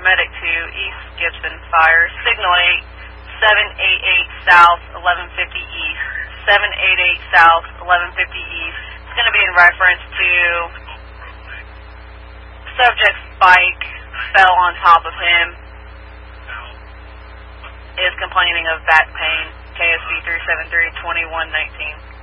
paramedic to East Gibson Fire, signal 8, 788 South, 1150 East, 788 South, 1150 East. It's going to be in reference to subject's bike fell on top of him, is complaining of back pain, KSV 373-2119.